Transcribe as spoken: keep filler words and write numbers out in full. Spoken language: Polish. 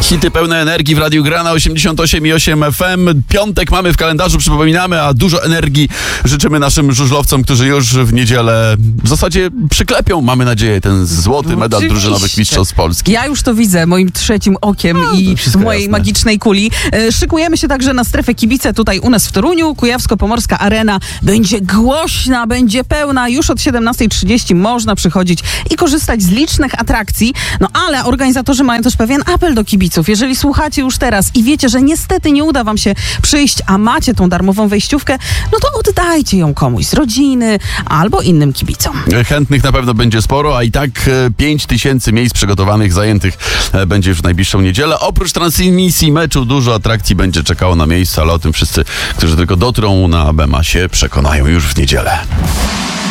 Hity pełne energii w Radiu Grana osiemdziesiąt osiem i osiem F M. Piątek mamy w kalendarzu, przypominamy, a dużo energii życzymy naszym żużlowcom, którzy już w niedzielę w zasadzie przyklepią, mamy nadzieję, ten złoty medal Oczywiście. drużynowych mistrzostw Polski. Ja już to widzę moim trzecim okiem No, i to w wszystko mojej jasne. magicznej kuli. E, Szykujemy się także na strefę kibice tutaj u nas w Toruniu. Kujawsko-Pomorska Arena będzie głośna, będzie pełna. Już od siedemnastej trzydzieści można przychodzić i korzystać z licznych atrakcji. No ale organizatorzy mają też pewien apel do kibiców. Jeżeli słuchacie już teraz i wiecie, że niestety nie uda wam się przyjść, a macie tą darmową wejściówkę, no to oddajcie ją komuś z rodziny albo innym kibicom. Chętnych na pewno będzie sporo, a i tak pięć tysięcy miejsc przygotowanych, zajętych e, będzie już w najbliższą niedzielę. Oprócz transmisji meczu dużo atrakcji będzie czekało na miejsce, ale o tym wszyscy, którzy tylko dotrą na Bema, się przekonają już w niedzielę.